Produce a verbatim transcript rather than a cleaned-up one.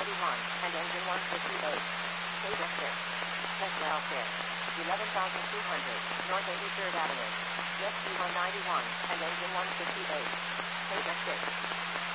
ninety-one, and engine one fifty-eight. Page six. Test welfare. eleven thousand two hundred, North eighty-third Avenue. Jet one ninety-one, and engine one fifty-eight. Page six.